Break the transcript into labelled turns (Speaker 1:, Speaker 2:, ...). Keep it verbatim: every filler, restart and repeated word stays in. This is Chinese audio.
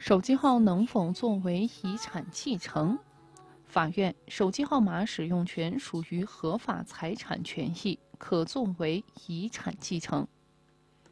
Speaker 1: 手机号能否作为遗产继承？法院，手机号码使用权属于合法财产权益，可作为遗产继承。